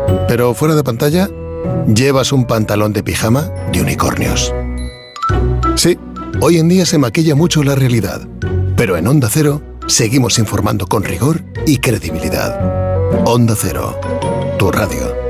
Pero fuera de pantalla, llevas un pantalón de pijama de unicornios. Sí, hoy en día se maquilla mucho la realidad, pero en Onda Cero seguimos informando con rigor y credibilidad. Onda Cero, tu radio.